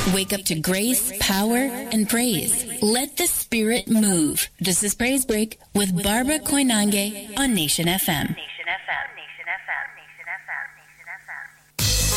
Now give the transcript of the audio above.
Wake up to grace, power, and praise. Let the Spirit move. This is Praise Break with Barbara Koinange on Nation FM.